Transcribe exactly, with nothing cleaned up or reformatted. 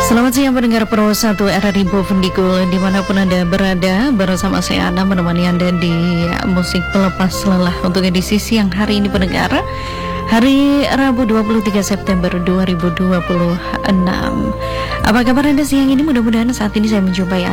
Selamat siang pendengar Pro satu R R I Bovendigul dimanapun Anda berada, bersama saya Ana menemani Anda di musik pelepas lelah untuk edisi siang hari ini pendengar, hari Rabu dua puluh tiga September dua ribu dua puluh enam. Apa kabar Anda siang ini? Mudah-mudahan saat ini saya menjumpai